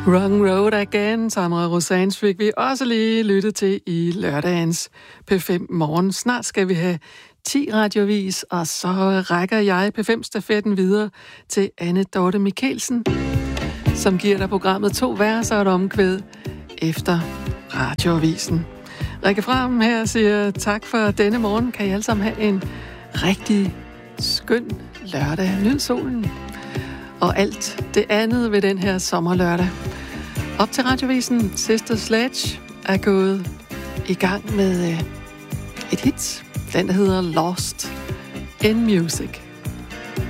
Wrong Road Again, Tamara Rosanes fik vi også lige lyttet til i lørdagens P5 Morgen. Snart skal vi have 10 radiovis, og så rækker jeg P5-stafetten videre til Anne Dorte Mikkelsen, som giver dig programmet 2 vers og et omkvæd efter radioavisen. Rikke Frem her siger tak for denne morgen. Kan I alle sammen have en rigtig skøn lørdag. Nyd solen og alt det andet ved den her sommerlørdag. Op til radiovisen, Sister Sledge er gået i gang med et hit. Den hedder Lost in Music.